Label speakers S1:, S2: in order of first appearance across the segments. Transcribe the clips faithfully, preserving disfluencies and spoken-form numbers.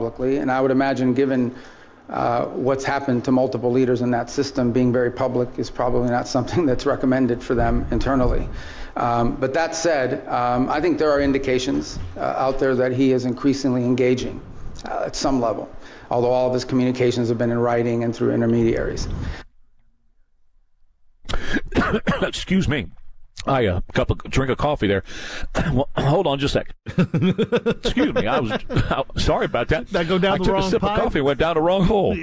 S1: publicly. And I would imagine, given uh, what's happened to multiple leaders in that system, being very public is probably not something that's recommended for them internally. Um, but that said, um, I think there are indications uh, out there that he is increasingly engaging uh, at some level, although all of his communications have been in writing and through intermediaries.
S2: Excuse me. I a uh, cup of drink of coffee there. Well, hold on just a sec. Excuse me. I was I, sorry about that.
S3: That go down
S2: I
S3: the
S2: took
S3: wrong
S2: a sip
S3: pipe?
S2: of coffee and went down the wrong hole.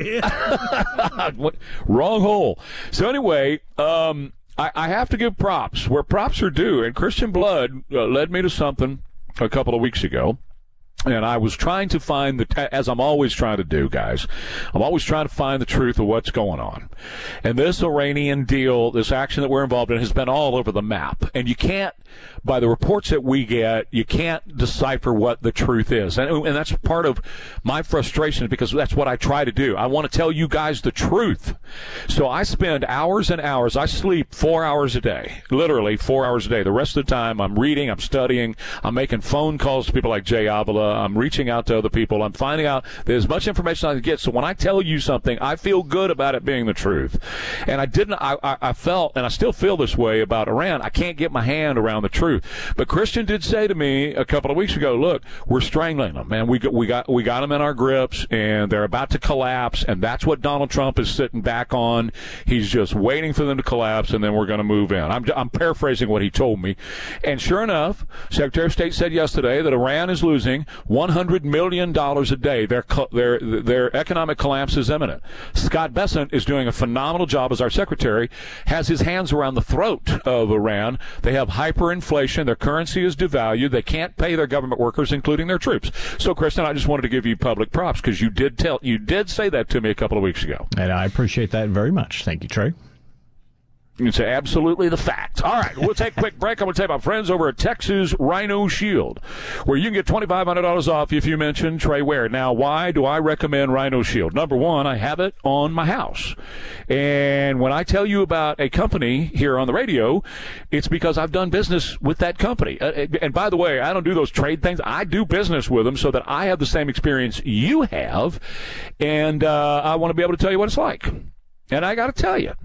S3: Yeah.
S2: Went, wrong hole. So anyway, um, I, I have to give props where props are due. And Christian Blood uh, led me to something a couple of weeks ago. And I was trying to find the, t- as I'm always trying to do, guys, I'm always trying to find the truth of what's going on. And this Iranian deal, this action that we're involved in, has been all over the map. And you can't, by the reports that we get, you can't decipher what the truth is. And, and that's part of my frustration, because that's what I try to do. I want to tell you guys the truth. So I spend hours and hours. I sleep four hours a day, literally four hours a day. The rest of the time, I'm reading, I'm studying, I'm making phone calls to people like Jay Avila. I'm reaching out to other people. I'm finding out there's much information I can get. So when I tell you something, I feel good about it being the truth. And I didn't, I, I, I felt, and I still feel this way about Iran. I can't get my hand around the truth. But Christian did say to me a couple of weeks ago, look, we're strangling them, man. We got, we got, we got them in our grips, and they're about to collapse. And that's what Donald Trump is sitting back on. He's just waiting for them to collapse, and then we're going to move in. I'm, I'm paraphrasing what he told me. And sure enough, Secretary of State said yesterday that Iran is losing one hundred million dollars a day. Their, their, their economic collapse is imminent. Scott Bessent is doing a phenomenal job as our secretary, has his hands around the throat of Iran. They have hyperinflation. Their currency is devalued. They can't pay their government workers, including their troops. So, Kristen, I just wanted to give you public props, because you did tell, you did say that to me a couple of weeks ago.
S3: And I appreciate that very much. Thank you, Trey.
S2: It's absolutely the fact. All right, we'll take a quick break. I'm going to tell you about friends over at Texas Rhino Shield, where you can get twenty-five hundred dollars off if you mention Trey Ware. Now, why do I recommend Rhino Shield? Number one, I have it on my house. And when I tell you about a company here on the radio, it's because I've done business with that company. Uh, and by the way, I don't do those trade things. I do business with them so that I have the same experience you have. And uh, I want to be able to tell you what it's like. And I got to tell you,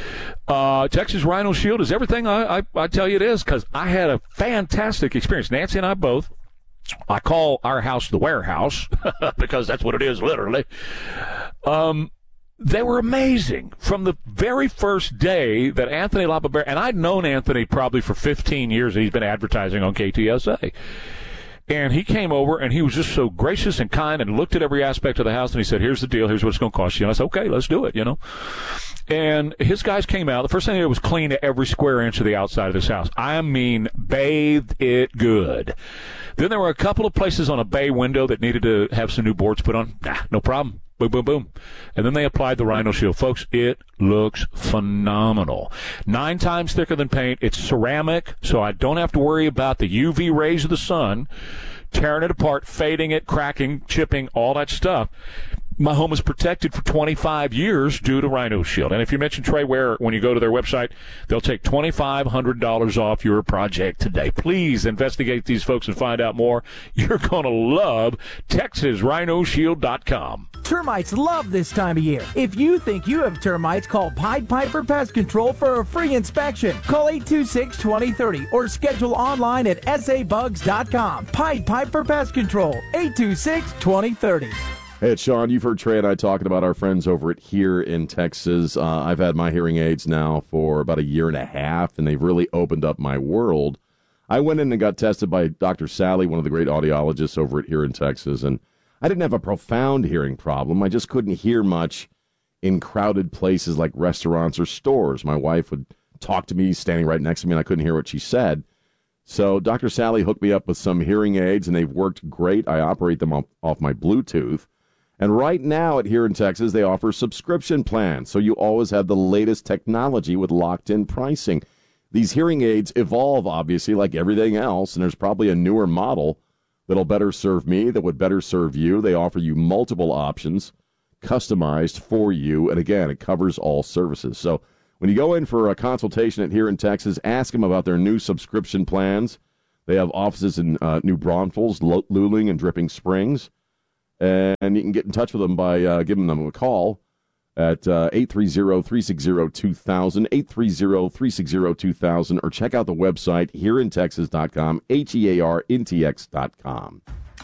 S2: Uh, Texas Rhino Shield is everything I, I, I tell you it is, because I had a fantastic experience. Nancy and I both. I call our house the warehouse because that's what it is, literally. Um, they were amazing from the very first day that Anthony LaBarbera, and I'd known Anthony probably for fifteen years, and he's been advertising on K T S A. And he came over, and he was just so gracious and kind, and looked at every aspect of the house, and he said, here's the deal, here's what it's going to cost you. And I said, okay, let's do it, you know. And his guys came out. The first thing they did was clean every square inch of the outside of this house. I mean, bathed it good. Then there were a couple of places on a bay window that needed to have some new boards put on. Nah, no problem. Boom, boom, boom. And then they applied the Rhino Shield. Folks, it looks phenomenal. Nine times thicker than paint. It's ceramic, so I don't have to worry about the U V rays of the sun tearing it apart, fading it, cracking, chipping, all that stuff. My home is protected for twenty-five years due to Rhino Shield. And if you mention Trey Ware when you go to their website, they'll take twenty-five hundred dollars off your project today. Please investigate these folks and find out more. You're going to love Texas Rhino Shield dot com.
S4: Termites love this time of year. If you think you have termites, call Pied Piper Pest Control for a free inspection. Call eight two six, two zero three zero or schedule online at s a bugs dot com. Pied Piper Pest Control, eight two six, two zero three zero.
S5: Hey, it's Sean. You've heard Trey and I talking about our friends over at Here in Texas. Uh, I've had my hearing aids now for about a year and a half, and they've really opened up my world. I went in and got tested by Doctor Sally, one of the great audiologists over at Here in Texas, and I didn't have a profound hearing problem. I just couldn't hear much in crowded places like restaurants or stores. My wife would talk to me standing right next to me, and I couldn't hear what she said. So Doctor Sally hooked me up with some hearing aids, and they've worked great. I operate them off, off my Bluetooth. And right now at Here in Texas, they offer subscription plans, so you always have the latest technology with locked-in pricing. These hearing aids evolve, obviously, like everything else, and there's probably a newer model that'll better serve me, that would better serve you. They offer you multiple options, customized for you, and again, it covers all services. So when you go in for a consultation at Here in Texas, ask them about their new subscription plans. They have offices in uh, New Braunfels, Luling, and Dripping Springs. And you can get in touch with them by uh, giving them a call at uh, eight three zero, three six zero, two thousand, eight three zero, three six zero, two thousand, or check out the website here in texas dot com, H E A R N T X dot com.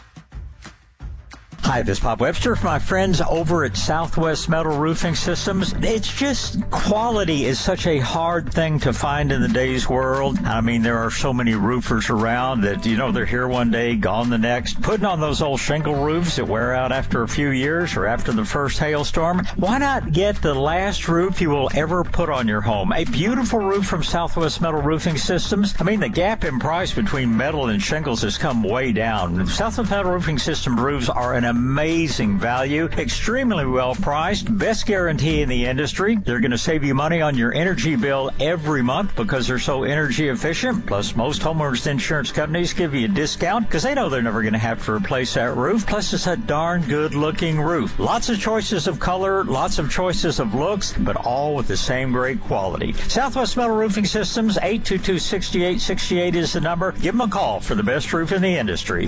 S6: Hi, this is Bob Webster for my friends over at Southwest Metal Roofing Systems. It's just quality is such a hard thing to find in the day's world. I mean, there are so many roofers around that, you know, they're here one day, gone the next. Putting on those old shingle roofs that wear out after a few years or after the first hailstorm. Why not get the last roof you will ever put on your home? A beautiful roof from Southwest Metal Roofing Systems. I mean, the gap in price between metal and shingles has come way down. Southwest Metal Roofing System roofs are an amazing value, extremely well priced, best guarantee in the industry. They're going to save you money on your energy bill every month because they're so energy efficient. Plus, most homeowners insurance companies give you a discount because they know they're never going to have to replace that roof. Plus, it's a darn good looking roof. Lots of choices of color, lots of choices of looks, but all with the same great quality. Southwest Metal Roofing Systems, eight two two, six eight six eight is the number. Give them a call for the best roof in the industry.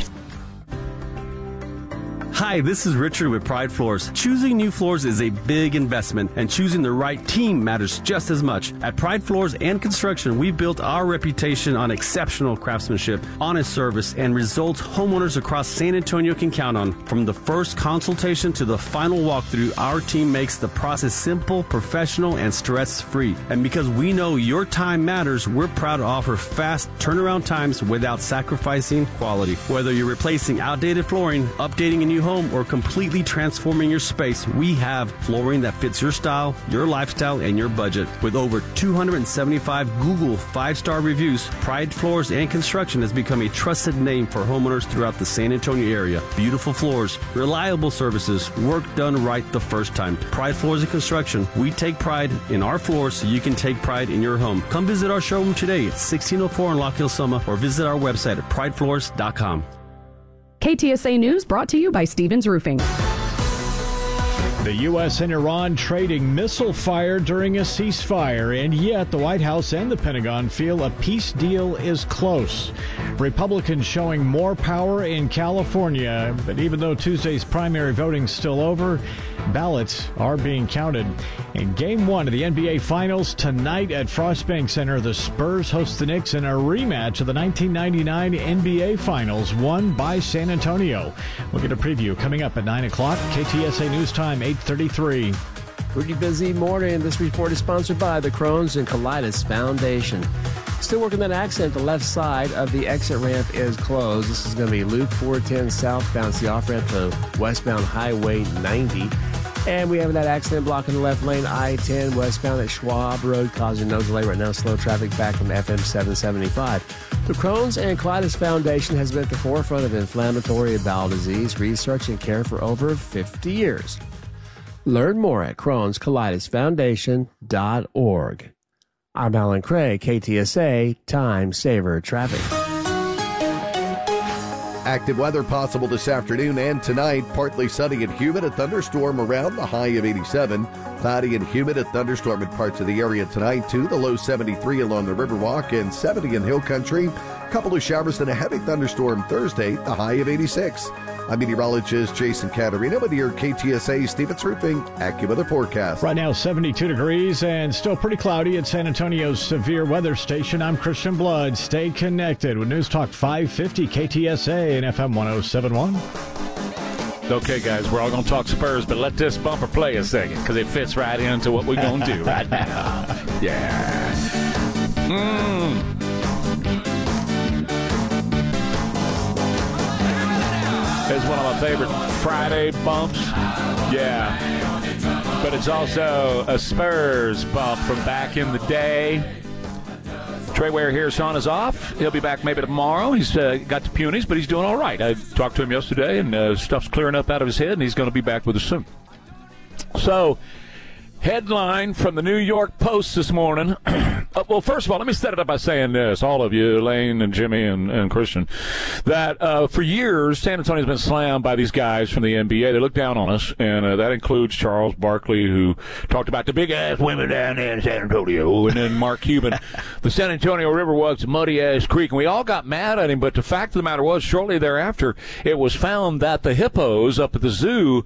S7: Hi, this is Richard with Pride Floors. Choosing new floors is a big investment, and choosing the right team matters just as much. At Pride Floors and Construction, we've built our reputation on exceptional craftsmanship, honest service, and results homeowners across San Antonio can count on. From the first consultation to the final walkthrough, our team makes the process simple, professional, and stress-free. And because we know your time matters, we're proud to offer fast turnaround times without sacrificing quality. Whether you're replacing outdated flooring, updating a new home, or completely transforming your space, we have flooring that fits your style, your lifestyle, and your budget. With over two hundred seventy-five Google five-star reviews, Pride Floors and Construction has become a trusted name for homeowners throughout the San Antonio area. Beautiful floors, reliable services, work done right the first time. Pride Floors and Construction. We take pride in our floors so you can take pride in your home. Come visit our showroom today at sixteen oh four in Lock Hill, Summer, or visit our website at pride floors dot com.
S8: K T S A News brought to you by Stevens Roofing.
S3: The U S and Iran trading missile fire during a ceasefire, and yet the White House and the Pentagon feel a peace deal is close. Republicans showing more power in California, but even though Tuesday's primary voting's still over, ballots are being counted. In Game one of the N B A Finals tonight at Frostbank Center, the Spurs host the Knicks in a rematch of the nineteen ninety-nine N B A Finals won by San Antonio. We'll get a preview coming up at nine o'clock. K T S A News Time, eight thirty-three.
S9: Pretty busy morning. This report is sponsored by the Crohn's and Colitis Foundation. Still working that accident. The left side of the exit ramp is closed. This is going to be Loop four ten southbound. It's the off-ramp to westbound Highway ninety. And we have that accident blocking the left lane, I ten westbound at Schwab Road, causing no delay right now. Slow traffic back from F M seven seventy-five. The Crohn's and Colitis Foundation has been at the forefront of inflammatory bowel disease research and care for over fifty years. Learn more at crohns colitis foundation dot org. I'm Alan Craig, K T S A, Time Saver Traffic.
S10: Active weather possible this afternoon and tonight. Partly sunny and humid. A thunderstorm around, the high of eighty-seven. Cloudy and humid. A thunderstorm in parts of the area tonight, too. The low seventy-three along the Riverwalk and seventy in Hill Country. A couple of showers and a heavy thunderstorm Thursday, the high of eighty-six. I'm meteorologist Jason Caterino with your K T S A Stevens Roofing AccuWeather forecast.
S3: Right now, seventy-two degrees and still pretty cloudy at San Antonio's severe weather station. I'm Christian Blood. Stay connected with News Talk five fifty K T S A and F M one oh seven point one.
S2: Okay, guys, we're all going to talk Spurs, but let this bumper play a second because it fits right into what we're going to do right now. Yeah. Mmm. It's one of my favorite Friday bumps. Yeah. But it's also a Spurs bump from back in the day. Trey Ware here. Sean is off. He'll be back maybe tomorrow. He's uh, got the punies, but he's doing all right. I talked to him yesterday, and uh, stuff's clearing up out of his head, and he's going to be back with us soon. So Headline from the New York Post this morning. uh, well, first of all, let me set it up by saying this, all of you, Elaine and Jimmy and, and Christian, that uh, for years, San Antonio's been slammed by these guys from the N B A. They look down on us, and uh, that includes Charles Barkley, who talked about the big-ass women down there in San Antonio, and then Mark Cuban. The San Antonio River was a muddy-ass creek, and we all got mad at him, but the fact of the matter was, shortly thereafter, it was found that the hippos up at the zoo